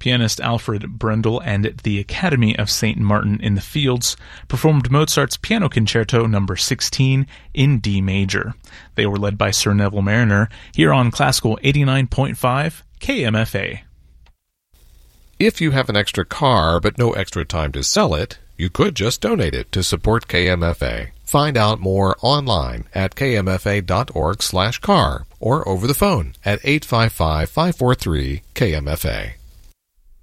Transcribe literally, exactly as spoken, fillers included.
Pianist Alfred Brendel and the Academy of Saint Martin in the Fields performed Mozart's Piano Concerto number sixteen in D major. They were led by Sir Neville Marriner here on Classical eighty-nine point five K M F A. If you have an extra car but no extra time to sell it, you could just donate it to support K M F A. Find out more online at k m f a dot org slash car or over the phone at eight five five, five four three, K M F A.